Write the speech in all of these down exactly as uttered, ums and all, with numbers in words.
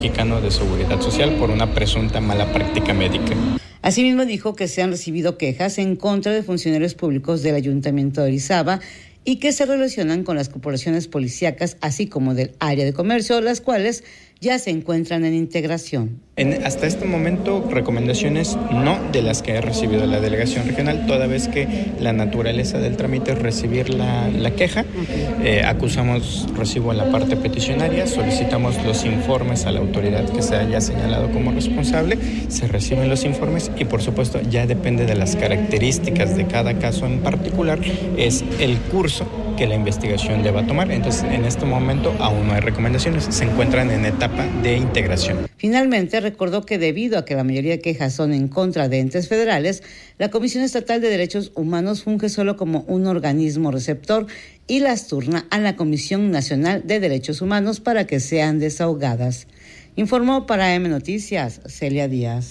Mexicano de Seguridad Social por una presunta mala práctica médica. Asimismo dijo que se han recibido quejas en contra de funcionarios públicos del Ayuntamiento de Orizaba y que se relacionan con las corporaciones policíacas, así como del área de comercio, las cuales ya se encuentran en integración. En, hasta este momento, recomendaciones no de las que ha recibido la delegación regional, toda vez que la naturaleza del trámite es recibir la, la queja. Eh, acusamos recibo en la parte peticionaria, solicitamos los informes a la autoridad que se haya señalado como responsable, se reciben los informes y, por supuesto, ya depende de las características de cada caso en particular, es el curso que la investigación deba tomar. Entonces, en este momento aún no hay recomendaciones, se encuentran en etapa de integración. Finalmente, recordó que debido a que la mayoría de quejas son en contra de entes federales, la Comisión Estatal de Derechos Humanos funge solo como un organismo receptor y las turna a la Comisión Nacional de Derechos Humanos para que sean desahogadas. Informó para M Noticias, Celia Díaz.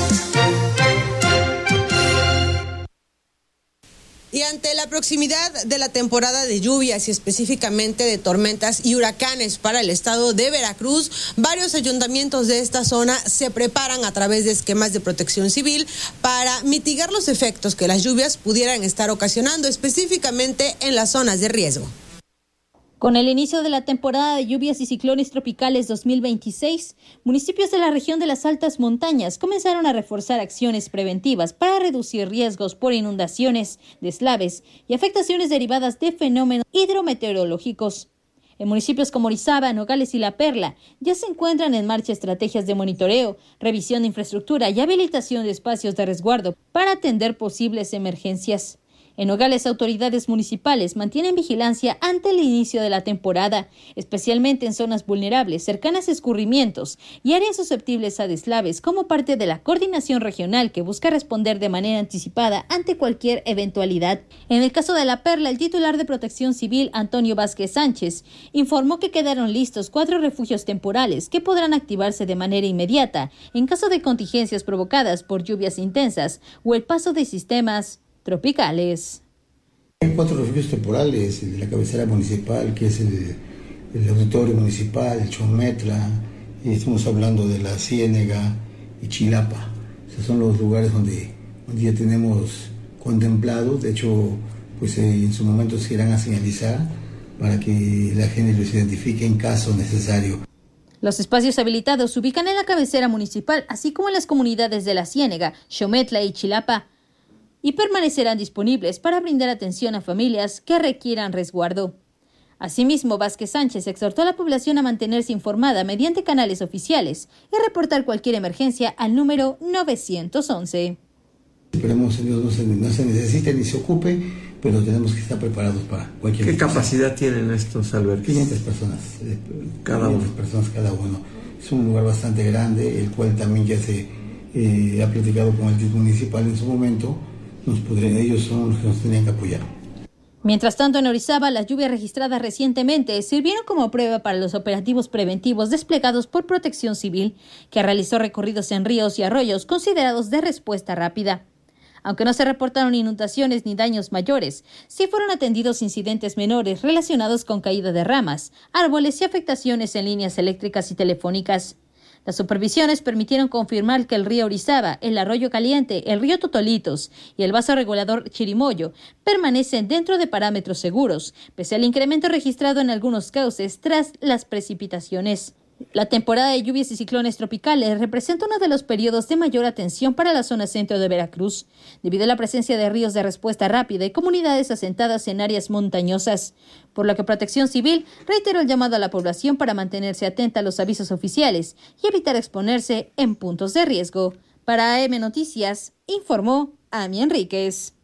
Y ante la proximidad de la temporada de lluvias y específicamente de tormentas y huracanes para el estado de Veracruz, varios ayuntamientos de esta zona se preparan a través de esquemas de protección civil para mitigar los efectos que las lluvias pudieran estar ocasionando, específicamente en las zonas de riesgo. Con el inicio de la temporada de lluvias y ciclones tropicales dos mil veintiséis, municipios de la región de las altas montañas comenzaron a reforzar acciones preventivas para reducir riesgos por inundaciones, deslaves y afectaciones derivadas de fenómenos hidrometeorológicos. En municipios como Orizaba, Nogales y La Perla ya se encuentran en marcha estrategias de monitoreo, revisión de infraestructura y habilitación de espacios de resguardo para atender posibles emergencias. En Nogales, autoridades municipales mantienen vigilancia ante el inicio de la temporada, especialmente en zonas vulnerables, cercanas a escurrimientos y áreas susceptibles a deslaves, como parte de la coordinación regional que busca responder de manera anticipada ante cualquier eventualidad. En el caso de La Perla, el titular de Protección Civil, Antonio Vázquez Sánchez, informó que quedaron listos cuatro refugios temporales que podrán activarse de manera inmediata en caso de contingencias provocadas por lluvias intensas o el paso de sistemas tropicales. Hay cuatro refugios temporales, el de la cabecera municipal, que es el, el auditorio municipal, el Chometla, y estamos hablando de la Ciénega y Chilapa. Esos son los lugares donde, donde ya tenemos contemplado, de hecho, pues eh, en su momento se irán a señalizar para que la gente los identifique en caso necesario. Los espacios habilitados se ubican en la cabecera municipal, así como en las comunidades de la Ciénega, Xometla y Chilapa, y permanecerán disponibles para brindar atención a familias que requieran resguardo. Asimismo, Vázquez Sánchez exhortó a la población a mantenerse informada mediante canales oficiales y reportar cualquier emergencia al número novecientos once. Esperemos que no se, no se necesite ni se ocupe, pero tenemos que estar preparados para cualquier ¿Qué capacidad tienen estos albergues? quinientas personas, cada quinientas uno. personas cada uno. Es un lugar bastante grande, el cual también ya se eh, ha platicado con el municipal en su momento. Nos podrían, ellos son los que nos tenían que apoyar. Mientras tanto, en Orizaba, las lluvias registradas recientemente sirvieron como prueba para los operativos preventivos desplegados por Protección Civil, que realizó recorridos en ríos y arroyos considerados de respuesta rápida. Aunque no se reportaron inundaciones ni daños mayores, sí fueron atendidos incidentes menores relacionados con caída de ramas, árboles y afectaciones en líneas eléctricas y telefónicas. Las supervisiones permitieron confirmar que el río Orizaba, el Arroyo Caliente, el río Totolitos y el vaso regulador Chirimoyo permanecen dentro de parámetros seguros, pese al incremento registrado en algunos cauces tras las precipitaciones. La temporada de lluvias y ciclones tropicales representa uno de los periodos de mayor atención para la zona centro de Veracruz, debido a la presencia de ríos de respuesta rápida y comunidades asentadas en áreas montañosas, por lo que Protección Civil reiteró el llamado a la población para mantenerse atenta a los avisos oficiales y evitar exponerse en puntos de riesgo. Para A M Noticias, informó Ami Enríquez.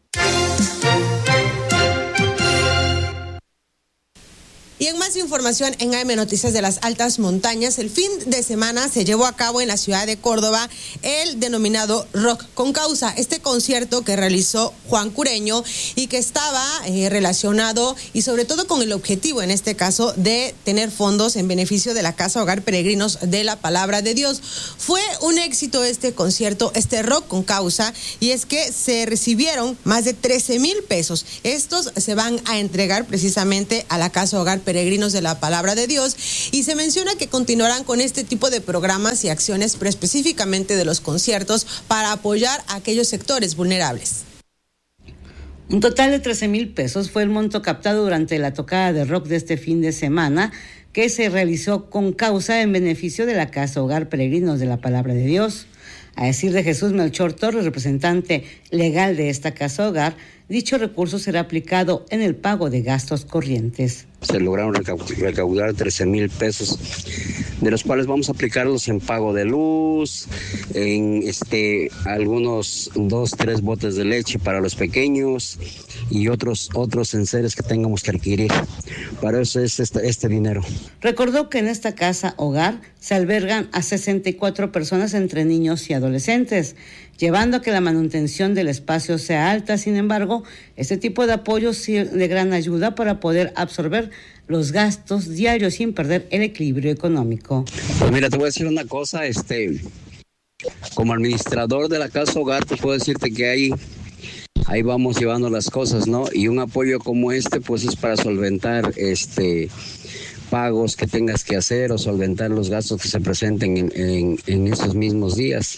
Y en más información en A M Noticias de las Altas Montañas, el fin de semana se llevó a cabo en la ciudad de Córdoba el denominado Rock con Causa, este concierto que realizó Juan Cureño y que estaba eh, relacionado y sobre todo con el objetivo, en este caso, de tener fondos en beneficio de la Casa Hogar Peregrinos de la Palabra de Dios. Fue un éxito este concierto, este Rock con Causa, y es que se recibieron más de trece mil pesos. Estos se van a entregar precisamente a la Casa Hogar Peregrinos peregrinos de la palabra de Dios, y se menciona que continuarán con este tipo de programas y acciones, pero específicamente de los conciertos, para apoyar a aquellos sectores vulnerables. Un total de trece mil pesos fue el monto captado durante la tocada de rock de este fin de semana, que se realizó con causa en beneficio de la Casa Hogar Peregrinos de la Palabra de Dios. A decir de Jesús Melchor Torres, representante legal de esta Casa Hogar, dicho recurso será aplicado en el pago de gastos corrientes. Se lograron recaudar trece mil pesos, de los cuales vamos a aplicarlos en pago de luz, en este algunos dos, tres botes de leche para los pequeños y otros otros enseres que tengamos que adquirir. Para eso es este, este dinero. Recordó que en esta casa hogar se albergan a sesenta y cuatro personas entre niños y adolescentes, llevando a que la manutención del espacio sea alta. Sin embargo, este tipo de apoyo es de gran ayuda para poder absorber los gastos diarios sin perder el equilibrio económico. Pues mira, te voy a decir una cosa, este, como administrador de la Casa Hogar, te puedo decirte que ahí, ahí vamos llevando las cosas, ¿no? Y un apoyo como este, pues es para solventar, este, pagos que tengas que hacer o solventar los gastos que se presenten en, en, en estos mismos días.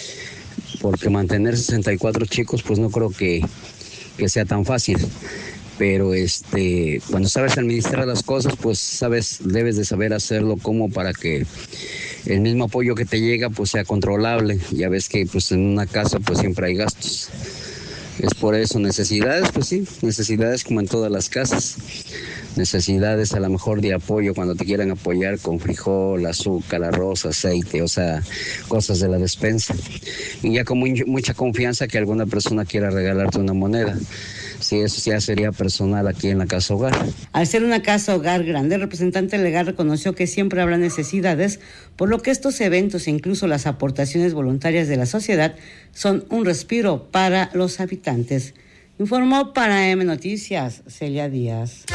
Porque mantener sesenta y cuatro chicos, pues no creo que, que sea tan fácil. Pero este, cuando sabes administrar las cosas, pues sabes, debes de saber hacerlo como para que el mismo apoyo que te llega, pues sea controlable. Ya ves que pues en una casa pues siempre hay gastos. Es por eso, necesidades, pues sí, necesidades como en todas las casas. Necesidades a lo mejor de apoyo cuando te quieran apoyar con frijol, azúcar, arroz, aceite, o sea, cosas de la despensa. Y ya con muy, mucha confianza que alguna persona quiera regalarte una moneda. Sí, eso ya sería personal aquí en la Casa Hogar. Al ser una casa hogar grande, el representante legal reconoció que siempre habrá necesidades, por lo que estos eventos e incluso las aportaciones voluntarias de la sociedad son un respiro para los habitantes. Informó para M Noticias, Celia Díaz.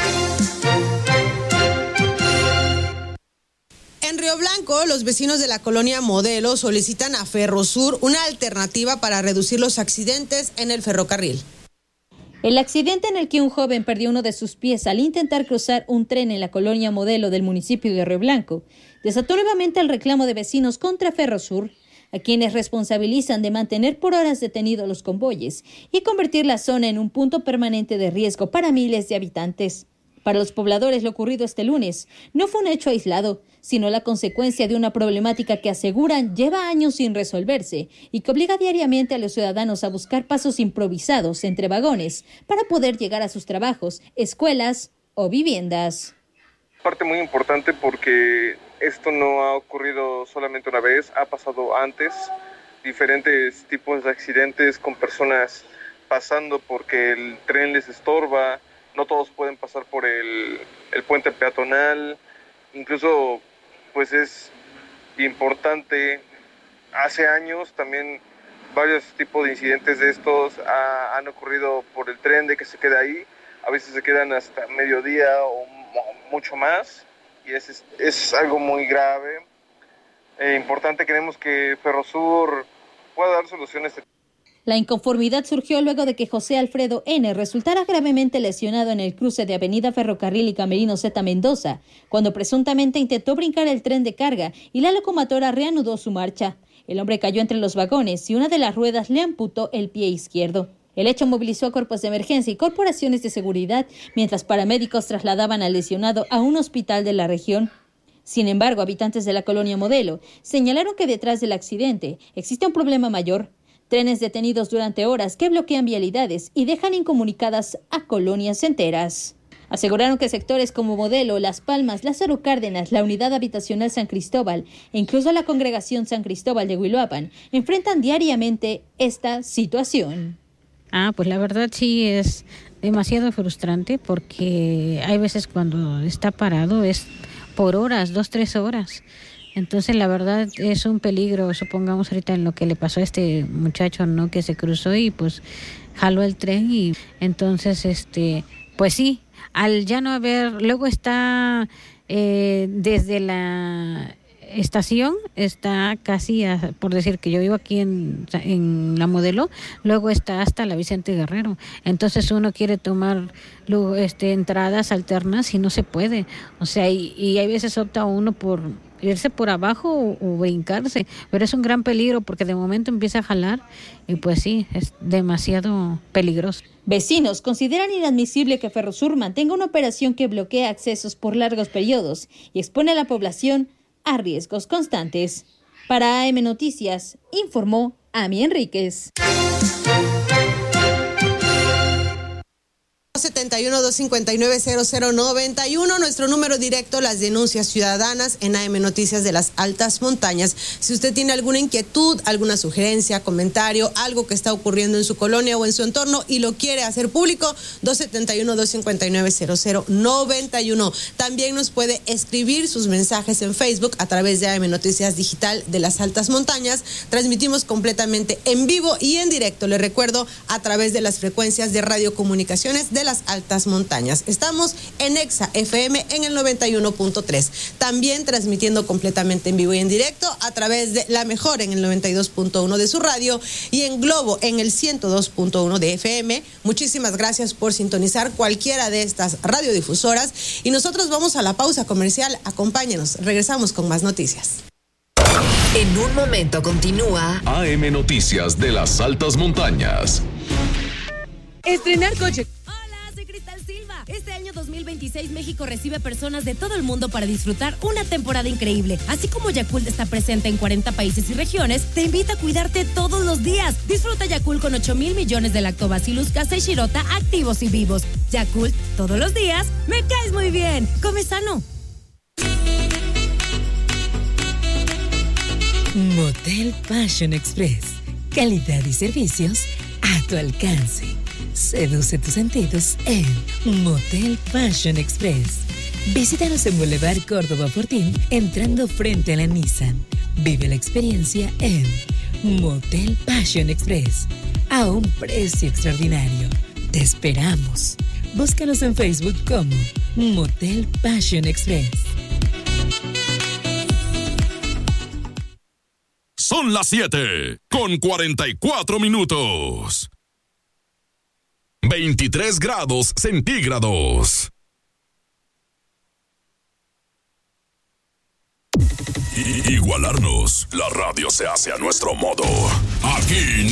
En Río Blanco, los vecinos de la colonia Modelo solicitan a Ferrosur una alternativa para reducir los accidentes en el ferrocarril. El accidente en el que un joven perdió uno de sus pies al intentar cruzar un tren en la colonia Modelo del municipio de Río Blanco desató nuevamente el reclamo de vecinos contra Ferrosur, a quienes responsabilizan de mantener por horas detenidos los convoyes y convertir la zona en un punto permanente de riesgo para miles de habitantes. Para los pobladores, lo ocurrido este lunes no fue un hecho aislado, sino la consecuencia de una problemática que aseguran lleva años sin resolverse y que obliga diariamente a los ciudadanos a buscar pasos improvisados entre vagones para poder llegar a sus trabajos, escuelas o viviendas. Parte muy importante porque esto no ha ocurrido solamente una vez, ha pasado antes, diferentes tipos de accidentes con personas pasando porque el tren les estorba. No todos pueden pasar por el, el puente peatonal, incluso pues es importante, hace años también varios tipos de incidentes de estos ha, han ocurrido por el tren de que se queda ahí, a veces se quedan hasta mediodía o, o mucho más y es, es, es algo muy grave. Eh, importante, queremos que Ferrosur pueda dar soluciones. La inconformidad surgió luego de que José Alfredo N. resultara gravemente lesionado en el cruce de Avenida Ferrocarril y Camerino Z Mendoza, cuando presuntamente intentó brincar el tren de carga y la locomotora reanudó su marcha. El hombre cayó entre los vagones y una de las ruedas le amputó el pie izquierdo. El hecho movilizó a cuerpos de emergencia y corporaciones de seguridad, mientras paramédicos trasladaban al lesionado a un hospital de la región. Sin embargo, habitantes de la colonia Modelo señalaron que detrás del accidente existe un problema mayor. Trenes detenidos durante horas que bloquean vialidades y dejan incomunicadas a colonias enteras. Aseguraron que sectores como Modelo, Las Palmas, Lázaro Cárdenas, la Unidad Habitacional San Cristóbal e incluso la Congregación San Cristóbal de Huiloapan enfrentan diariamente esta situación. Ah, pues la verdad sí es demasiado frustrante porque hay veces cuando está parado es por horas, dos, tres horas. Entonces, la verdad es un peligro, supongamos ahorita en lo que le pasó a este muchacho, ¿no? Que se cruzó y pues jaló el tren y entonces, este, pues sí, al ya no haber, luego está eh, desde la estación está casi, a, por decir que yo vivo aquí en, en La Modelo, luego está hasta la Vicente Guerrero. Entonces uno quiere tomar luego, este, entradas alternas y no se puede. O sea, y, y hay veces opta uno por irse por abajo o, o brincarse, pero es un gran peligro porque de momento empieza a jalar y pues sí, es demasiado peligroso. Vecinos consideran inadmisible que Ferrosur mantenga una operación que bloquea accesos por largos periodos y expone a la población a riesgos constantes. Para A M Noticias, informó Ami Enríquez. setenta y uno, doscientos cincuenta y nueve, cero cero noventa y uno, nuestro número directo, las denuncias ciudadanas en A M Noticias de las Altas Montañas. Si usted tiene alguna inquietud, alguna sugerencia, comentario, algo que está ocurriendo en su colonia o en su entorno y lo quiere hacer público, doscientos setenta y uno, doscientos cincuenta y nueve, cero cero noventa y uno. También nos puede escribir sus mensajes en Facebook a través de A M Noticias Digital de las Altas Montañas. Transmitimos completamente en vivo y en directo, le recuerdo, a través de las frecuencias de radiocomunicaciones de las Altas Montañas. Estamos en Exa F M en el noventa y uno punto tres. También transmitiendo completamente en vivo y en directo a través de La Mejor en el noventa y dos punto uno de su radio y en Globo en el ciento dos punto uno de F M. Muchísimas gracias por sintonizar cualquiera de estas radiodifusoras y nosotros vamos a la pausa comercial. Acompáñenos. Regresamos con más noticias. En un momento continúa A M Noticias de las Altas Montañas. Estrenar coche. Este año dos mil veintiséis México recibe personas de todo el mundo para disfrutar una temporada increíble. Así como Yakult está presente en cuarenta países y regiones, te invita a cuidarte todos los días. Disfruta Yakult con ocho mil millones de Lactobacillus casei shirota activos y vivos. Yakult, todos los días, me caes muy bien. Come sano. Motel Passion Express. Calidad y servicios a tu alcance. Seduce tus sentidos en Motel Passion Express. Visítanos en Boulevard Córdoba Fortín, entrando frente a la Nissan. Vive la experiencia en Motel Passion Express, a un precio extraordinario. Te esperamos. Búscanos en Facebook como Motel Passion Express. Son las siete con cuarenta y cuatro minutos. veintitrés grados centígrados. I- igualarnos, la radio se hace a nuestro modo. Aquí